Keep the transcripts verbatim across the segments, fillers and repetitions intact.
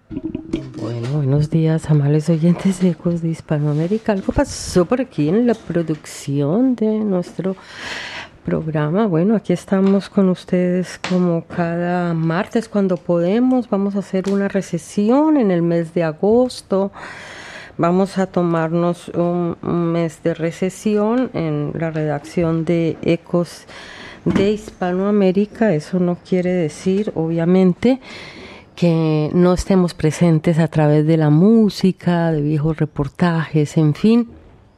Bueno, buenos días, amables oyentes de Ecos de Hispanoamérica. Algo pasó por aquí en la producción de nuestro programa. Bueno, aquí estamos con ustedes como cada martes cuando podemos. Vamos a hacer una recesión en el mes de agosto. Vamos a tomarnos un, un mes de recesión en la redacción de Ecos de Hispanoamérica. Eso no quiere decir, obviamente, que no estemos presentes a través de la música, de viejos reportajes, en fin,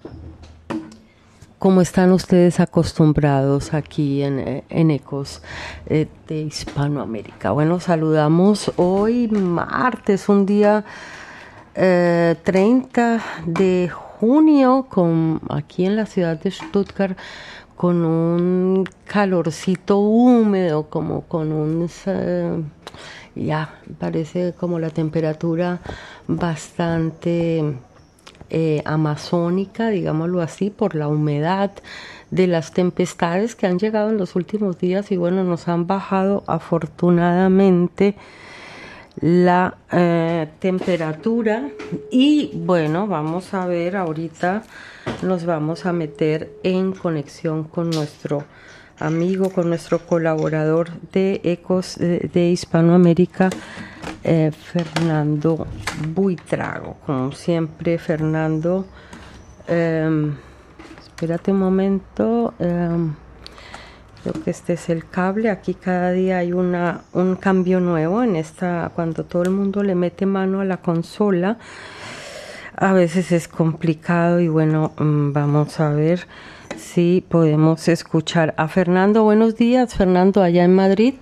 como están ustedes acostumbrados aquí en, en Ecos eh, de Hispanoamérica. Bueno, saludamos hoy martes, un día eh, treinta de junio, con, aquí en la ciudad de Stuttgart, con un calorcito húmedo, como con un... Uh, ya parece como la temperatura bastante eh, amazónica, digámoslo así, por la humedad de las tempestades que han llegado en los últimos días y bueno, nos han bajado afortunadamente la eh, temperatura y bueno, vamos a ver ahorita, nos vamos a meter en conexión con nuestro amigo, con nuestro colaborador de Ecos de, de Hispanoamérica, eh, Fernando Buitrago. Como siempre, Fernando, eh, espérate un momento, eh, creo que este es el cable. Aquí cada día hay una, un cambio nuevo en esta, cuando todo el mundo le mete mano a la consola, a veces es complicado y bueno, vamos a ver si podemos escuchar a Fernando. Buenos días, Fernando, allá en Madrid.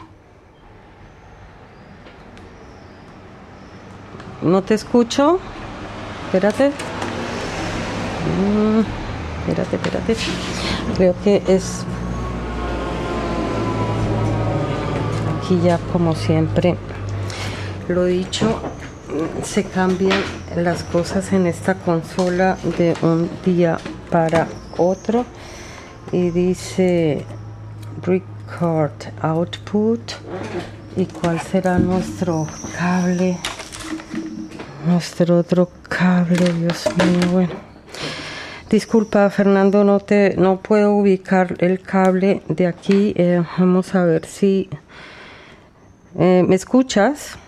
No te escucho. Espérate. Mm, espérate, espérate. Creo que es... Aquí ya, como siempre, lo dicho, se cambian las cosas en esta consola de un día para otro y dice record output. ¿Y cuál será nuestro cable? Nuestro otro cable, Dios mío, bueno. Disculpa, Fernando, no te no puedo ubicar el cable de aquí. Eh, vamos a ver si eh, ¿me escuchas?